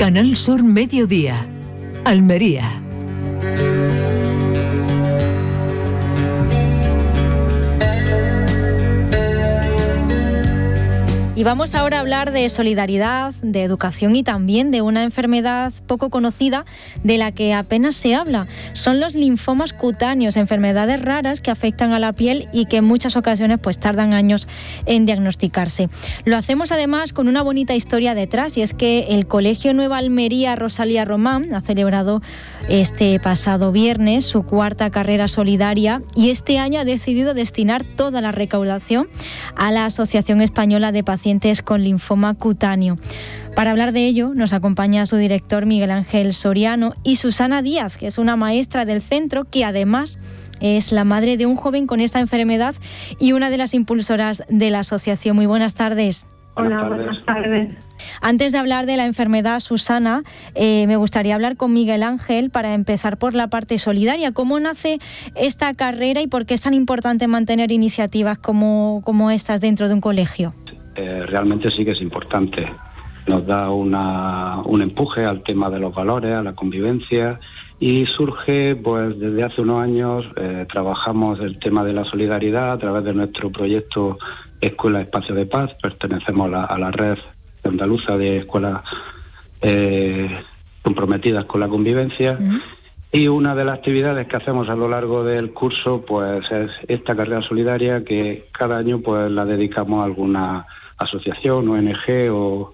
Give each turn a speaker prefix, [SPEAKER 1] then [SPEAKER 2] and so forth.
[SPEAKER 1] Canal Sur Mediodía, Almería.
[SPEAKER 2] Y vamos ahora a hablar de solidaridad, de educación y también de una enfermedad poco conocida de la que apenas se habla. Son los linfomas cutáneos, enfermedades raras que afectan a la piel y que en muchas ocasiones pues tardan años en diagnosticarse. Lo hacemos además con una bonita historia detrás, y es que el Colegio Nueva Almería Rosalía Román ha celebrado este pasado viernes su cuarta carrera solidaria y este año ha decidido destinar toda la recaudación a la Asociación Española de Pacientes con linfoma cutáneo. Para hablar de ello nos acompaña su director Miguel Ángel Soriano y Susana Díaz, que es una maestra del centro que además es la madre de un joven con esta enfermedad y una de las impulsoras de la asociación. Muy buenas tardes.
[SPEAKER 3] Hola, buenas tardes.
[SPEAKER 2] Antes de hablar de la enfermedad, Susana, me gustaría hablar con Miguel Ángel para empezar por la parte solidaria. ¿Cómo nace esta carrera y por qué es tan importante mantener iniciativas como estas dentro de un colegio?
[SPEAKER 4] Realmente sí que es importante. Nos da un empuje al tema de los valores, a la convivencia, y surge, pues desde hace unos años trabajamos el tema de la solidaridad a través de nuestro proyecto Escuela Espacio de Paz. Pertenecemos a la red andaluza de escuelas comprometidas con la convivencia. Y una de las actividades que hacemos a lo largo del curso pues es esta carrera solidaria, que cada año pues la dedicamos a alguna asociación, ONG o